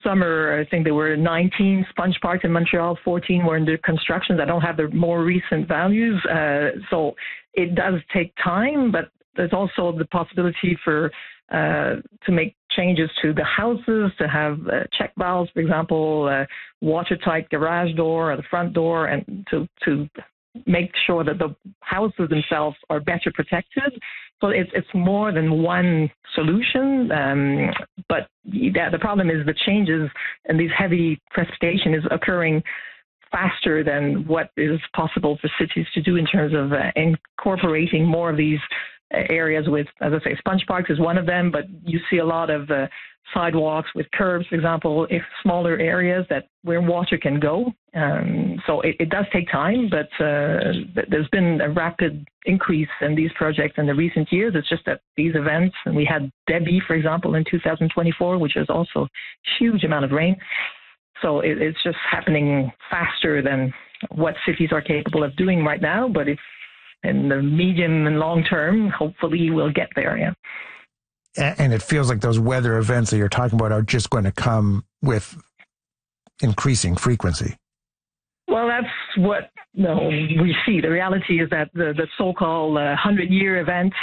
summer, I think there were 19 sponge parks in Montreal, 14 were under construction. I don't have the more recent values. So it does take time, but there's also the possibility for to make changes to the houses, to have check valves, for example, watertight garage door or the front door, and to make sure that the houses themselves are better protected. So it's more than one solution, but the problem is the changes and these heavy precipitation is occurring faster than what is possible for cities to do in terms of incorporating more of these areas with, as I say, sponge parks is one of them, but you see a lot of sidewalks with curbs, for example, if smaller areas where water can go. So it does take time, but there's been a rapid increase in these projects in the recent years. It's just that these events, and we had Debbie, for example, in 2024, which was also a huge amount of rain. So it's just happening faster than what cities are capable of doing right now, but if in the medium and long term, hopefully we'll get there, yeah. And it feels like those weather events that you're talking about are just going to come with increasing frequency. Well, that's what we see. The reality is that the so-called 100-year event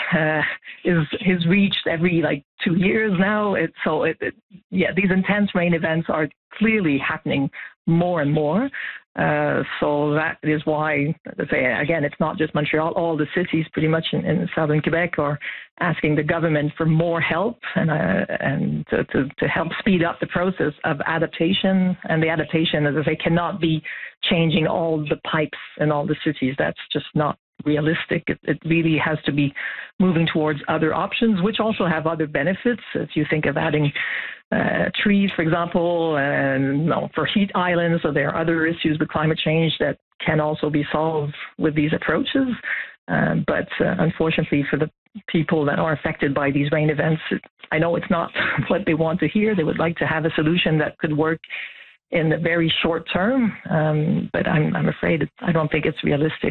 is reached every 2 years now. These intense rain events are clearly happening more and more. So that is why, again, it's not just Montreal. All the cities pretty much in southern Quebec are asking the government for more help and to help speed up the process of adaptation. And the adaptation, as I say, cannot be changing all the pipes in all the cities. That's just not realistic. It really has to be moving towards other options, which also have other benefits. If you think of adding trees, for example, and for heat islands, so there are other issues with climate change that can also be solved with these approaches. But unfortunately for the people that are affected by these rain events, I know it's not what they want to hear. They would like to have a solution that could work in the very short term, but I'm afraid I don't think it's realistic.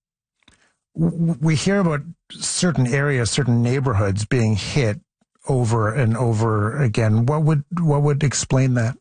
We hear about certain areas, certain neighborhoods being hit over and over again. What would explain that?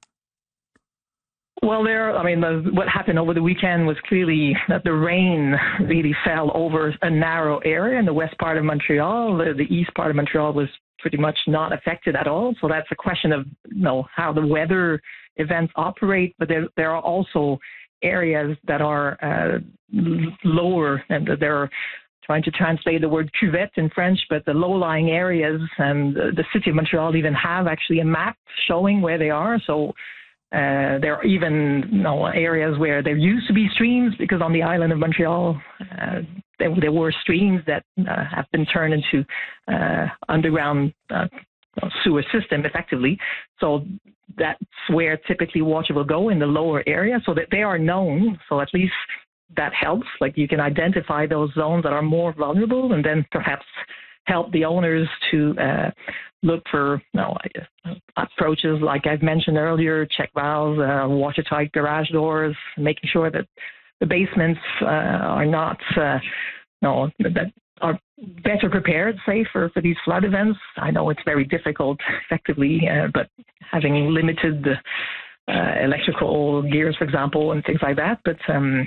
Well, what happened over the weekend was clearly that the rain really fell over a narrow area in the west part of Montreal. The east part of Montreal was pretty much not affected at all. So that's a question of how the weather events operate. But there are also areas that are lower, and they're trying to translate the word cuvette in French, but the low-lying areas, and the city of Montreal even have actually a map showing where they are. So there are even areas where there used to be streams, because on the island of Montreal there were streams that have been turned into underground sewer system effectively. So that's where typically water will go, in the lower area, so that they are known. So at least that helps. You can identify those zones that are more vulnerable, and then perhaps help the owners to look for approaches like I've mentioned earlier, check valves, watertight garage doors, making sure that the basements are not that are better prepared, say, for these flood events. I know it's very difficult, effectively, but having limited electrical gears, for example, and things like that. But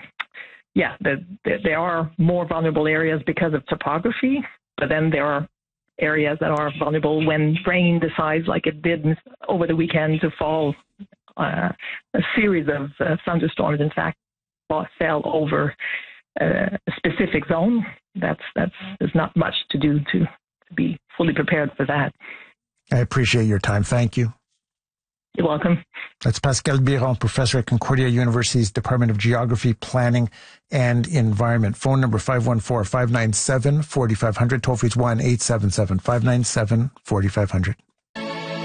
there are more vulnerable areas because of topography, but then there are areas that are vulnerable when rain decides, like it did over the weekend, to fall. A series of thunderstorms, in fact, fell over a specific zone. There's not much to do to be fully prepared for that. I appreciate your time. Thank you. You're welcome. That's Pascale Biron, professor at Concordia University's Department of Geography, Planning and Environment. Phone number 514-597-4500. Toll free is 1-877-597-4500.